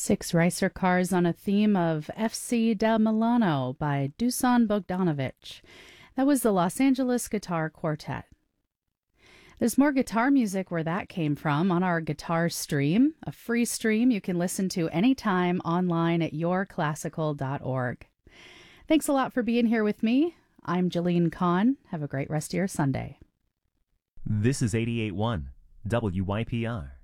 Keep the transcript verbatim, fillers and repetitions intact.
Six Ricer Cars on a Theme of F C Del Milano by Dusan Bogdanovic. That was the Los Angeles Guitar Quartet. There's more guitar music where that came from on our guitar stream, a free stream you can listen to anytime online at your classical dot org. Thanks a lot for being here with me. I'm Jalene Kahn. Have a great rest of your Sunday. This is eighty-eight point one W Y P R.